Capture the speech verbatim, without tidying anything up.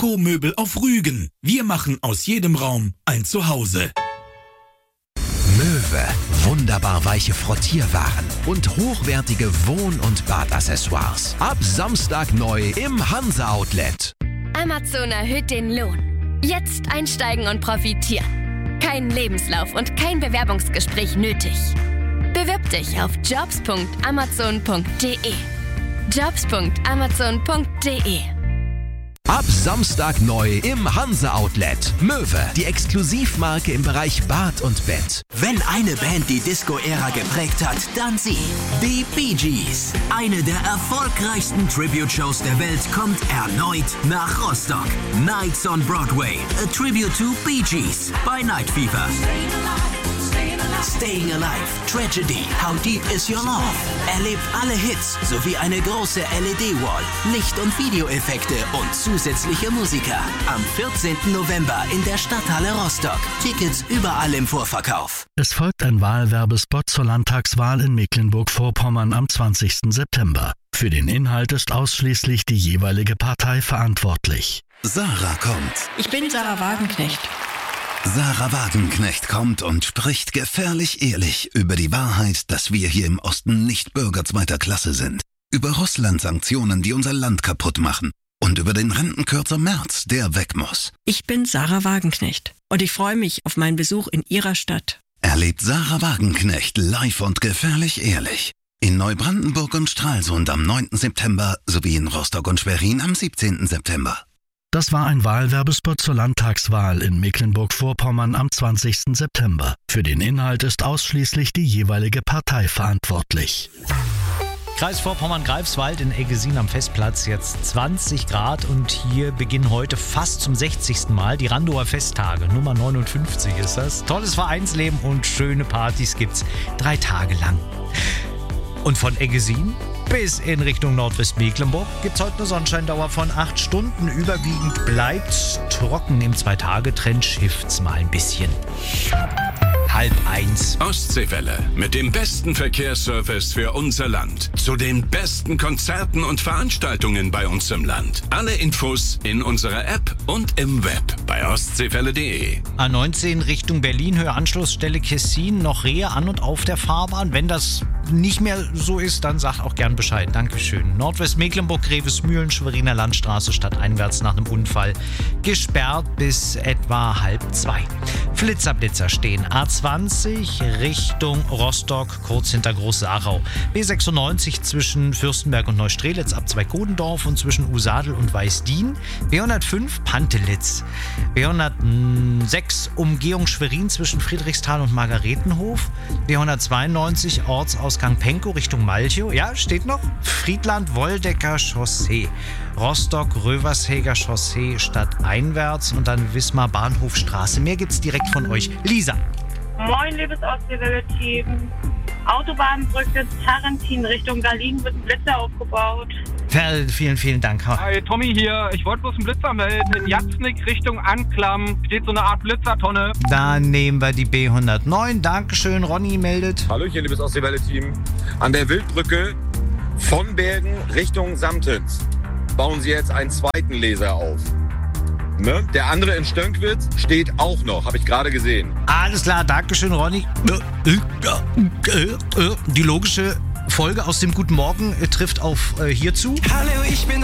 Co. Möbel auf Rügen. Wir machen aus jedem Raum ein Zuhause. Möwe, wunderbar weiche Frottierwaren und hochwertige Wohn- und Badaccessoires. Ab Samstag neu im Hansa Outlet. Amazon erhöht den Lohn. Jetzt einsteigen und profitieren. Kein Lebenslauf und kein Bewerbungsgespräch nötig. Bewirb dich auf jobs punkt amazon punkt de. jobs punkt amazon punkt de. Ab Samstag neu im Hansa Outlet. Möwe, die Exklusivmarke im Bereich Bad und Bett. Wenn eine Band die Disco-Ära geprägt hat, dann sie. Die Bee Gees. Eine der erfolgreichsten Tribute-Shows der Welt kommt erneut nach Rostock. Nights on Broadway. A Tribute to Bee Gees bei Night Fever. Staying Alive, Tragedy, How Deep Is Your Love? Erlebt alle Hits sowie eine große L E D-Wall, Licht- und Videoeffekte und zusätzliche Musiker. Am vierzehnten November in der Stadthalle Rostock. Tickets überall im Vorverkauf. Es folgt ein Wahlwerbespot zur Landtagswahl in Mecklenburg-Vorpommern am zwanzigsten September. Für den Inhalt ist ausschließlich die jeweilige Partei verantwortlich. Sarah kommt. Ich bin Sarah Wagenknecht. Sarah Wagenknecht kommt und spricht gefährlich ehrlich über die Wahrheit, dass wir hier im Osten nicht Bürger zweiter Klasse sind. Über Russland-Sanktionen, die unser Land kaputt machen. Und über den Rentenkürzer Merz, der weg muss. Ich bin Sarah Wagenknecht und ich freue mich auf meinen Besuch in Ihrer Stadt. Erlebt Sarah Wagenknecht live und gefährlich ehrlich. In Neubrandenburg und Stralsund am neunten September sowie in Rostock und Schwerin am siebzehnten September. Das war ein Wahlwerbespot zur Landtagswahl in Mecklenburg-Vorpommern am zwanzigsten September. Für den Inhalt ist ausschließlich die jeweilige Partei verantwortlich. Kreis Vorpommern-Greifswald in Eggesin am Festplatz, jetzt zwanzig Grad und hier beginnen heute fast zum sechzigsten Mal die Randower Festtage. Nummer neunundfünfzig ist das. Tolles Vereinsleben und schöne Partys gibt's drei Tage lang. Und von Eggesin bis in Richtung Nordwestmecklenburg gibt es heute eine Sonnenscheindauer von acht Stunden. Überwiegend bleibt trocken. Im Zwei-Tage-Trend schifft's mal ein bisschen. Halb eins. Ostseewelle mit dem besten Verkehrsservice für unser Land. Zu den besten Konzerten und Veranstaltungen bei uns im Land. Alle Infos in unserer App und im Web bei ostseewelle punkt de. A neunzehn Richtung Berlin, Höhe Anschlussstelle Kessin, noch Rehe an und auf der Fahrbahn. Wenn das nicht mehr so ist, dann sagt auch gern Bescheid. Dankeschön. Nordwestmecklenburg, Grevesmühlen, Schweriner Landstraße stadteinwärts nach einem Unfall. Gesperrt bis etwa halb zwei. Flitzerblitzer stehen. A zwanzig Richtung Rostock, kurz hinter Groß-Sarau. B sechsundneunzig zwischen Fürstenberg und Neustrelitz ab Zweikodendorf und zwischen Usadel und Weißdien. B hundertfünf Pantelitz. B hundertsechs Umgehung Schwerin zwischen Friedrichsthal und Margaretenhof. B hundertzweiundneunzig Ortsausgang Penkow Richtung Malchow. Ja, steht noch. Friedland-Woldecker Chaussee. Rostock-Rövershäger Chaussee stadteinwärts und dann Wismar-Bahnhofstraße. Mehr gibt's direkt von euch. Lisa. Moin, liebes Ostseewelle-Team. Autobahnbrücke Tarentin Richtung Berlin wird ein Blitzer aufgebaut. Vielen, vielen Dank. Hi, Tommy hier. Ich wollte bloß einen Blitzer melden. In Jatznik Richtung Anklam steht so eine Art Blitzertonne. Dann nehmen wir die B hundertneun. Dankeschön, Ronny meldet. Hallöchen, liebes Ostseewelle-Team. An der Wildbrücke von Bergen Richtung Samtens bauen sie jetzt einen zweiten Laser auf. Ne? Der andere in Stönkwitz steht auch noch, habe ich gerade gesehen. Alles klar, Dankeschön, Ronny. Die logische Folge aus dem Guten Morgen trifft auf äh, hierzu. Hallo, ich bin